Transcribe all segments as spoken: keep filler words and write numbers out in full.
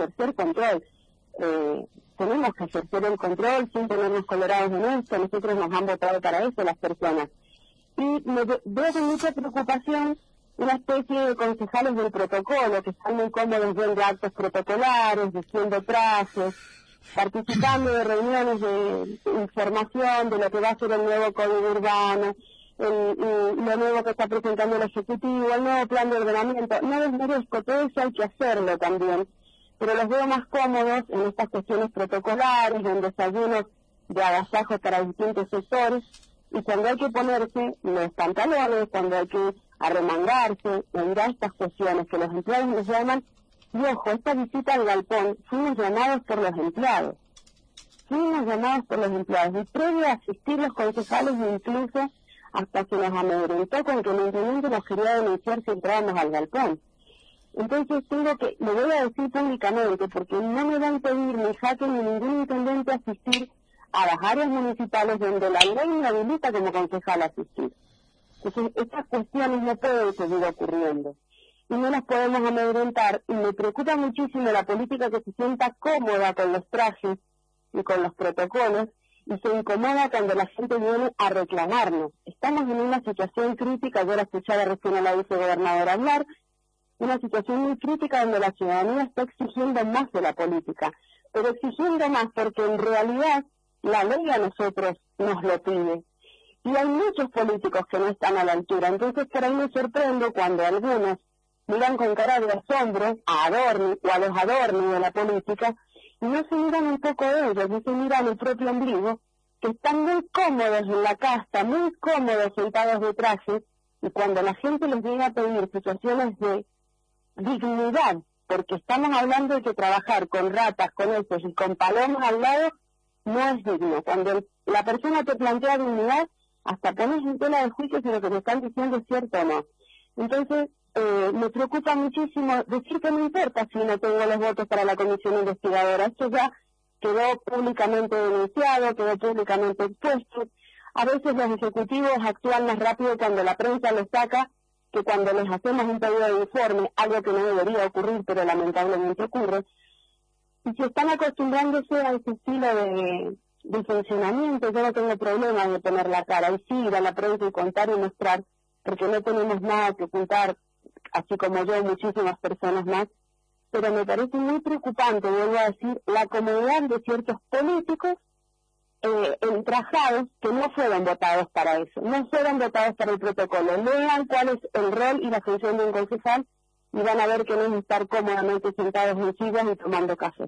ejercer control. Eh, tenemos que ejercer el control sin ponernos colorados en esto. Nosotros nos han votado para eso las personas. Y me veo con mucha preocupación una especie de concejales del protocolo que están muy cómodos viendo actos protocolares, diciendo trajes, participando de reuniones de información de lo que va a ser el nuevo código urbano, el, el, lo nuevo que está presentando el Ejecutivo, el nuevo plan de ordenamiento. No desmerezco, todo eso hay que hacerlo también, pero los veo más cómodos en estas cuestiones protocolares, en desayunos de agasajos para distintos sectores, y cuando hay que ponerse los pantalones, cuando hay que arremangarse, ir a estas cuestiones que los empleados nos llaman. Y ojo, esta visita al galpón, fuimos llamados por los empleados, fuimos llamados por los empleados, y previo a asistir los concejales, incluso hasta se nos amedrentó con que el intendente nos quería denunciar si entrábamos al galpón. Entonces tengo que, lo voy a decir públicamente, porque no me van a pedir ni jaque ni ningún intendente asistir a las áreas municipales donde la ley me habilita como concejal a asistir. Entonces estas cuestiones no pueden seguir ocurriendo y no las podemos amedrentar, y me preocupa muchísimo la política que se sienta cómoda con los trajes y con los protocolos y se incomoda cuando la gente viene a reclamarnos. Estamos en una situación crítica, yo la escuchaba recién a la vicegobernadora hablar, una situación muy crítica donde la ciudadanía está exigiendo más de la política, pero exigiendo más porque en realidad la ley a nosotros nos lo pide. Y hay muchos políticos que no están a la altura, entonces por ahí me sorprendo cuando algunos miran con cara de asombro a Adorni o a los Adorni de la política y no se miran un poco de ellos, y se miran el propio ombligo, que están muy cómodos en la casta, muy cómodos sentados de traje, y cuando la gente les llega a pedir situaciones de dignidad, porque estamos hablando de que trabajar con ratas, con esos y con palomas al lado no es digno. Cuando el, la persona te plantea dignidad, hasta pones en tela de juicio si lo que te están diciendo es cierto o no. Entonces, eh, me preocupa muchísimo decir que no importa si no tengo los votos para la comisión investigadora. Esto ya quedó públicamente denunciado, quedó públicamente expuesto. A veces los ejecutivos actúan más rápido cuando la prensa los saca que cuando les hacemos un pedido de informe, algo que no debería ocurrir, pero lamentablemente ocurre. Y si están acostumbrándose a ese estilo de, de funcionamiento, yo no tengo problema de poner la cara y sí ir a la prensa y contar y mostrar, porque no tenemos nada que ocultar, así como yo, muchísimas personas más, pero me parece muy preocupante, vuelvo a decir, la comodidad de ciertos políticos eh, entrajados que no fueron votados para eso, no fueron votados para el protocolo. Lean cuál es el rol y la función de un concejal y van a ver que no es estar cómodamente sentados en sillas y tomando café.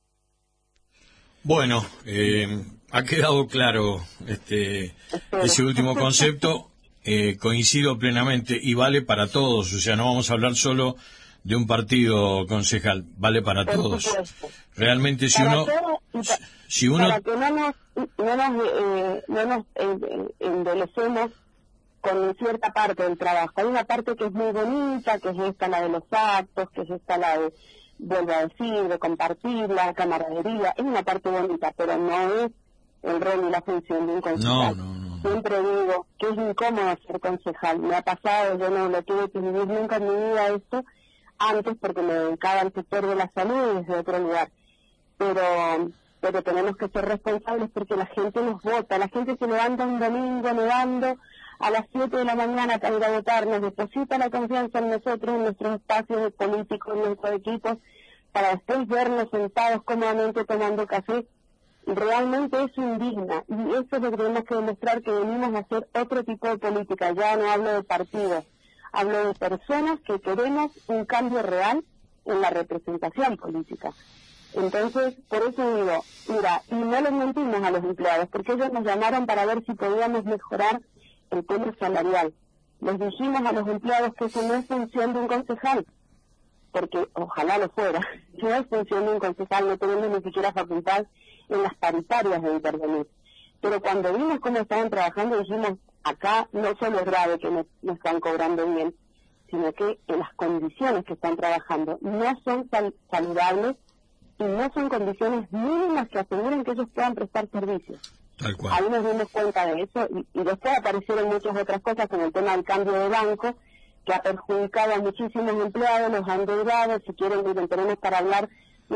Bueno, eh, ha quedado claro este Espero. ese último concepto. Eh, coincido plenamente y vale para todos, o sea, no vamos a hablar solo de un partido, concejal, vale para Por todos. Supuesto. Realmente si para uno... Pa, si uno... Para que no nos, no nos, eh, no nos eh, endolecemos con cierta parte del trabajo. Hay una parte que es muy bonita, que es esta la de los actos, que es esta la de, vuelvo a decir, de compartir, la camaradería. Es una parte bonita, pero no es el rol y la función de un concejal. No, no, no. Siempre digo que es incómodo ser concejal. Me ha pasado, yo no lo tuve que vivir nunca en mi vida esto, antes porque me dedicaba al sector de la salud y desde otro lugar. Pero, pero tenemos que ser responsables porque la gente nos vota. La gente se levanta un domingo nevando a las siete de la mañana para ir a votar, nos deposita la confianza en nosotros, en nuestros espacios políticos, en nuestros equipos, para después vernos sentados cómodamente tomando café. Realmente es indigna, y eso es lo que tenemos que demostrar, que venimos a hacer otro tipo de política. Ya no hablo de partidos, hablo de personas que queremos un cambio real en la representación política. Entonces, por eso digo, mira, y no les mentimos a los empleados, porque ellos nos llamaron para ver si podíamos mejorar el tema salarial. Les dijimos a los empleados que eso no es función de un concejal, porque ojalá lo fuera, no es función de un concejal, no tenemos ni siquiera facultad en las paritarias de intervenir. Pero cuando vimos cómo estaban trabajando, dijimos, acá no solo es grave que no, no están cobrando bien, sino que en las condiciones que están trabajando no son sal saludables y no son condiciones mínimas que aseguren que ellos puedan prestar servicios. Tal cual. Ahí nos dimos cuenta de eso y, y después aparecieron muchas otras cosas, como el tema del cambio de banco, que ha perjudicado a muchísimos empleados, los han endeudado. Si quieren, miren, tenemos para hablar